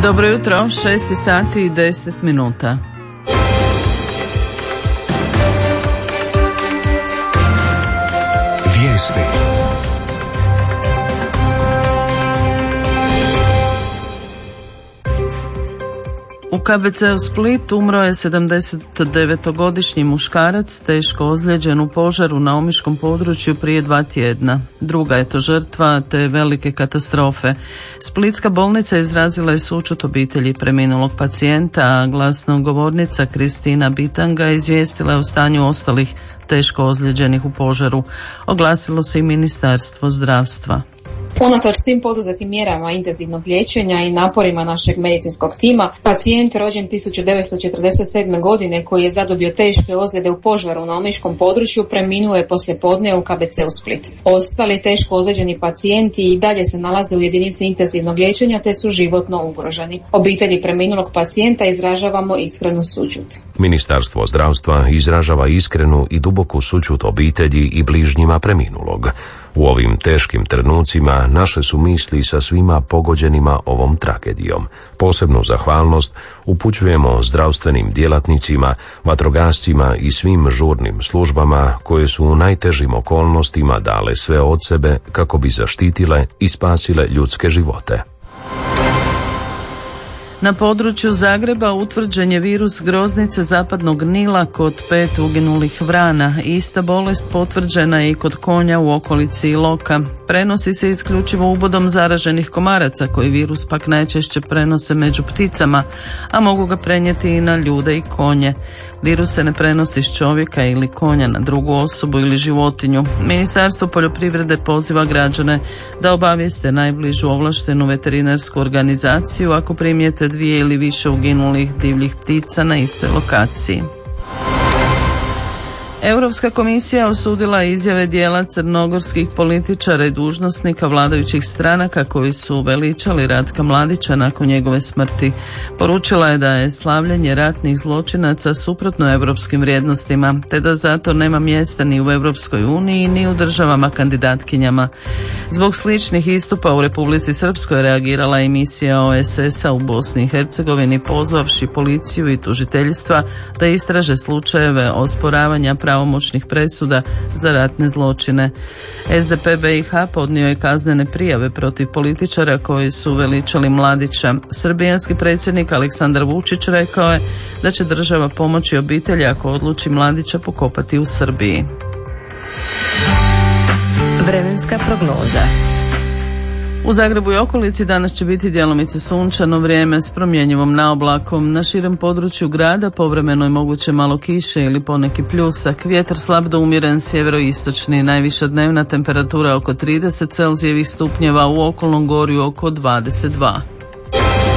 Dobro jutro, 6 sati i 10 minuta. Vijesti. U KBC-u Split umro je 79-godišnji muškarac teško ozlijeđen u požaru na omiškom području prije 2 tjedna. Druga je to žrtva te velike katastrofe. Splitska bolnica izrazila je sućut obitelji preminulog pacijenta, a glasnogovornica Kristina Bitanga izvijestila je o stanju ostalih teško ozlijeđenih u požaru. Oglasilo se i Ministarstvo zdravstva. Unatoč svim poduzetim mjerama intenzivnog liječenja i naporima našeg medicinskog tima, pacijent rođen 1947. godine koji je zadobio teške ozljede u požaru na omiškom području preminuo je poslijepodne u KBC-u Split. Ostali teško ozlijeđeni pacijenti i dalje se nalaze u jedinici intenzivnog liječenja te su životno ugroženi. Obitelji preminulog pacijenta izražavamo iskrenu sućut. Ministarstvo zdravstva izražava iskrenu i duboku sućut obitelji i bližnjima preminulog. U ovim teškim trenucima naše su misli sa svima pogođenima ovom tragedijom. Posebnu zahvalnost upućujemo zdravstvenim djelatnicima, vatrogascima i svim žurnim službama koje su u najtežim okolnostima dale sve od sebe kako bi zaštitile i spasile ljudske živote. Na području Zagreba utvrđen je virus groznice zapadnog Nila kod 5 uginulih vrana. Ista bolest potvrđena je i kod konja u okolici Iloka. Prenosi se isključivo ubodom zaraženih komaraca koji virus pak najčešće prenose među pticama, a mogu ga prenijeti i na ljude i konje. Virus se ne prenosi s čovjeka ili konja na drugu osobu ili životinju. Ministarstvo poljoprivrede poziva građane da obavijeste najbližu ovlaštenu veterinarsku organizaciju ako primijete 2 ili više uginulih divljih ptica na istoj lokaciji. Europska komisija osudila izjave dijela crnogorskih političara i dužnosnika vladajućih stranaka koji su veličali Ratka Mladića nakon njegove smrti. Poručila je da je slavljenje ratnih zločinaca suprotno europskim vrijednostima, te da zato nema mjesta ni u Europskoj uniji ni u državama kandidatkinjama. Zbog sličnih istupa u Republici Srpskoj reagirala je misija OESS-a u Bosni i Hercegovini pozvavši policiju i tužiteljstva da istraže slučajeve osporavanja pravomoćnih presuda za ratne zločine. SDP BiH podnio je kaznene prijave protiv političara koji su veličali Mladića. Srbijanski predsjednik Aleksandar Vučić rekao je da će država pomoći obitelji ako odluči Mladića pokopati u Srbiji. Vremenska prognoza. U Zagrebu i okolici danas će biti djelomice sunčano vrijeme s promjenjivom naoblakom. Na širem području grada povremeno je moguće malo kiše ili poneki pljusak. Vjetar slab do umjeren sjeveroistočni. Najviša dnevna temperatura oko 30 Celzijevih stupnjeva, u okolnom gorju oko 22.